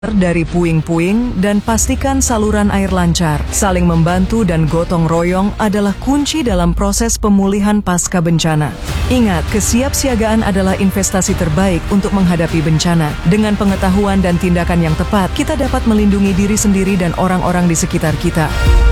dari puing-puing dan pastikan saluran air lancar. Saling membantu dan gotong royong adalah kunci dalam proses pemulihan pasca bencana. Ingat, kesiapsiagaan adalah investasi terbaik untuk menghadapi bencana. Dengan pengetahuan dan tindakan yang tepat, kita dapat melindungi diri sendiri dan orang-orang di sekitar kita.